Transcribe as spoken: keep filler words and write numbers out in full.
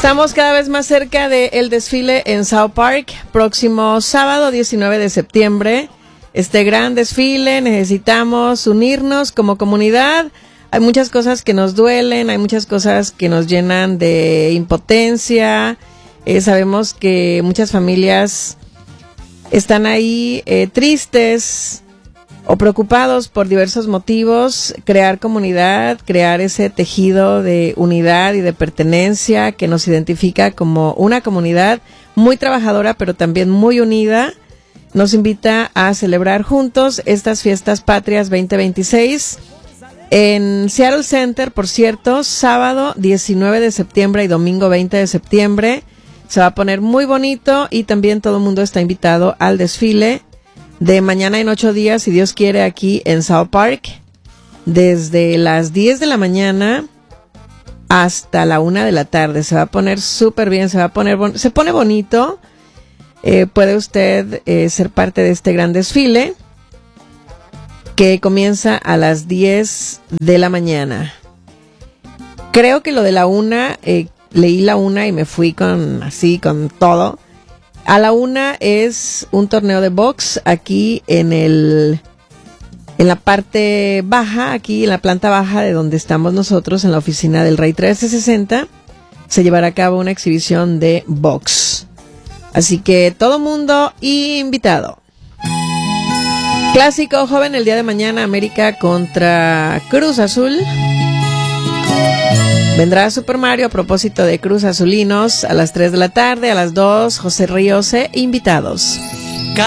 Estamos cada vez más cerca del desfile en South Park, próximo sábado diecinueve de septiembre. Este gran desfile, necesitamos unirnos como comunidad. Hay muchas cosas que nos duelen, hay muchas cosas que nos llenan de impotencia. Eh, sabemos que muchas familias están ahí eh, tristes o preocupados por diversos motivos. Crear comunidad, crear ese tejido de unidad y de pertenencia que nos identifica como una comunidad muy trabajadora, pero también muy unida, nos invita a celebrar juntos estas fiestas patrias veinte veintiséis en Seattle Center, por cierto, sábado diecinueve de septiembre y domingo veinte de septiembre. Se va a poner muy bonito y también todo el mundo está invitado al desfile de mañana en ocho días, si Dios quiere, aquí en South Park, desde las diez de la mañana hasta la una de la tarde. Se va a poner súper bien, se va a poner bon- se pone bonito. Eh, puede usted eh, ser parte de este gran desfile que comienza a las diez de la mañana. Creo que lo de la una, eh, leí la una y me fui con así, con todo. A la una es un torneo de box aquí en el en la parte baja, aquí en la planta baja de donde estamos nosotros, en la oficina del Rey trece sesenta, se llevará a cabo una exhibición de box. Así que todo mundo invitado. Clásico joven el día de mañana, América contra Cruz Azul. Vendrá Super Mario a propósito de Cruz Azulinos a las tres de la tarde, a las dos José Ríos e invitados.